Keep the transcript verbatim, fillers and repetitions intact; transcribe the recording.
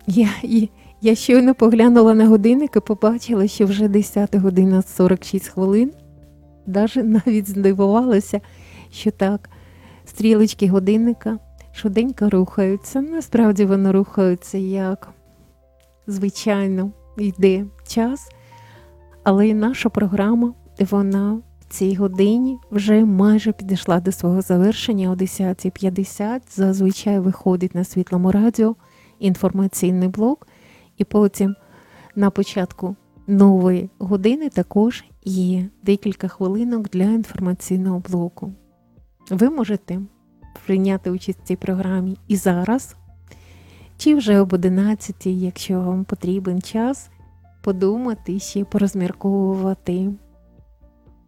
Я, і, я щойно поглянула на годинник і побачила, що вже десята година сорок шість хвилин. Даже навіть здивувалася, що так, стрілочки годинника швиденько рухаються. Насправді вони рухаються як звичайно йде час, але і наша програма, вона в цій годині вже майже підійшла до свого завершення. О десята п'ятдесят зазвичай виходить на Світлому радіо інформаційний блок, і потім на початку нової години також є декілька хвилинок для інформаційного блоку. Ви можете прийняти участь в цій програмі і зараз, чи вже об одинадцятій, якщо вам потрібен час, подумати, ще порозмірковувати